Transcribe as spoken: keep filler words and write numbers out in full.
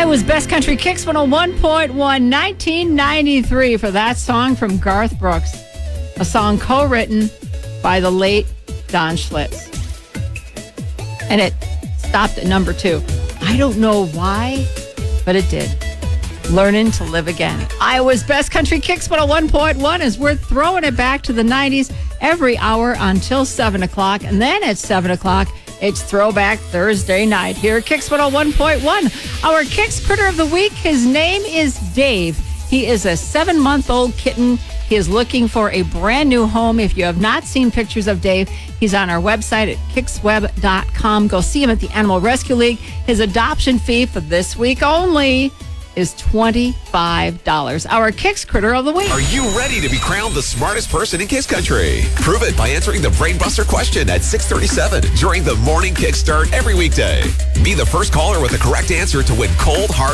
Iowa's Best Country Kicks one oh one point one, nineteen ninety-three for that song from Garth Brooks, a song co-written by the late Don Schlitz. And it stopped at number two. I don't know why, but it did. Learning to Live Again. Iowa's Best Country Kicks one oh one point one as we're throwing it back to the nineties every hour until seven o'clock. And then at seven o'clock, it's Throwback Thursday night here at Kicks one oh one point one. Our Kicks Critter of the Week, his name is Dave. He is a seven-month-old kitten. He is looking for a brand new home. If you have not seen pictures of Dave, he's on our website at kicks web dot com. Go see him at the Animal Rescue League. His adoption fee for this week only is twenty-five dollars. Our Kicks Critter of the Week. Are you ready to be crowned the smartest person in Kicks Country? Prove it by answering the Brain Buster question at six thirty-seven during the morning kickstart every weekday. Be the first caller with the correct answer to win cold, hard